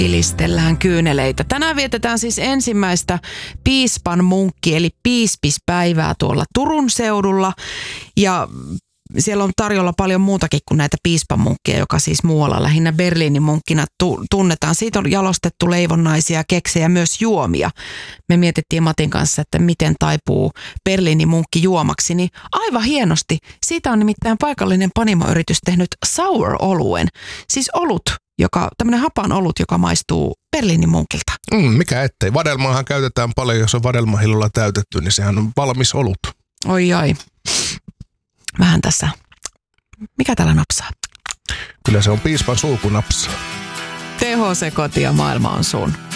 Pilistellään kyyneleitä. Tänään vietetään siis ensimmäistä piispan munkki eli piispispäivää tuolla Turun seudulla. Ja siellä on tarjolla paljon muutakin kuin näitä piispanmunkkeja, joka siis muualla lähinnä Berliinin munkkina tunnetaan. Siitä on jalostettu leivonnaisia, keksejä, myös juomia. Me mietittiin Matin kanssa, että miten taipuu Berliinin munkki juomaksi, niin aivan hienosti. Siitä on nimittäin paikallinen panimoyritys tehnyt sour-oluen, siis olut. Tämmöinen hapan olut, joka maistuu Berliinin munkilta. Mikä ettei. Vadelmaahan käytetään paljon, jos on vadelmahillolla täytetty, niin sehän on valmis olut. Oi. Vähän tässä. Mikä täällä napsaa? Kyllä se on piispan sulku napsaa. THC Koti ja maailma on sun.